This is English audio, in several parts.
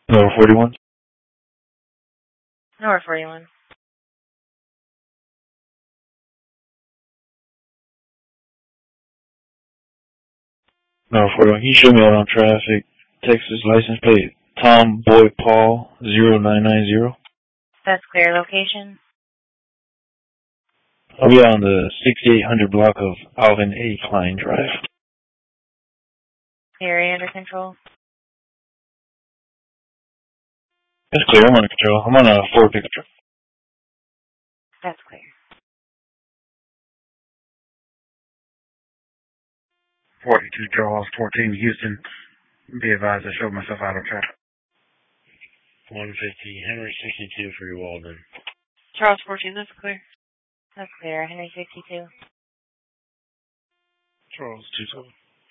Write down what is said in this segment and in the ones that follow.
No, 41. North 41. No, 41. Can you show me out on traffic? Texas license plate. Tom Boy Paul 0990. That's clear. Location? I'll be on the 6800 block of Alvin A. Klein Drive. Area under control? That's clear. I'm under control. I'm on a Ford pickup truck. That's clear. 42 Charles, 14 Houston. Be advised I showed myself out of traffic. 150 Henry 62 for your Walden. Charles 14, that's clear. That's clear. Henry 62. Charles 27.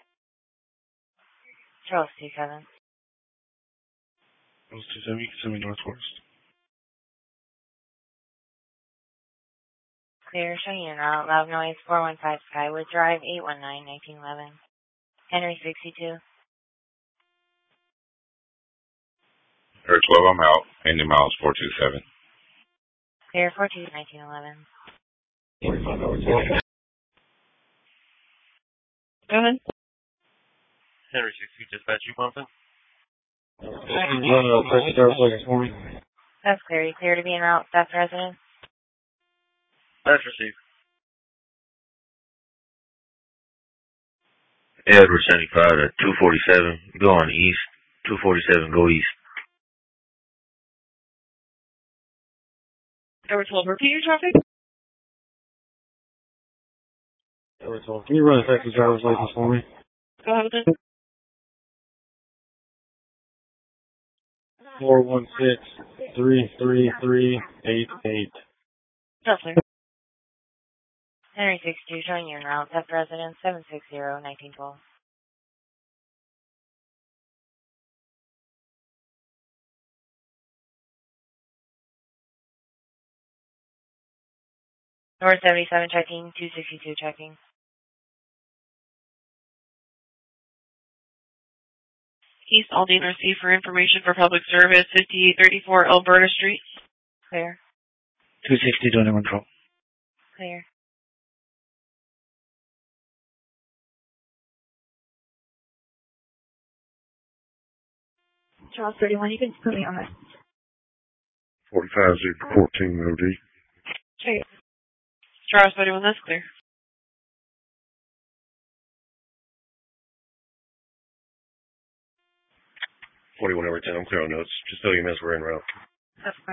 Charles 27. Charles 27, you can send me northwest. Clear. Showing you route. Loud noise. 415 Skywood Drive. 819-1911. Henry 62. Air 12, I'm out. Ending miles 427. Clear. 42-1911. 45 hours. Go ahead. Henry 60, dispatch, you bumping? That's clear. You clear to be en route. Staff residence? That's received. Edward 75 to 247, go on east. 247, go east. Edward 12, repeat your traffic. Edward 12, can you run a Texas driver's license for me? Go ahead with it. 416-33388. That's clear. Henry 62. Showing you en route. Staff residence. 760-1912. North 77 checking. 262 checking. East Aldine received for information for public service, 5834 Alberta Street. Clear. 260 doing control. Clear. Charles 31, you can put me on that. 45 14 OD. Okay. Charles 31, that's clear. 41 over 10, I'm clear on notes. Just tell you miss, we're en route. That's fine.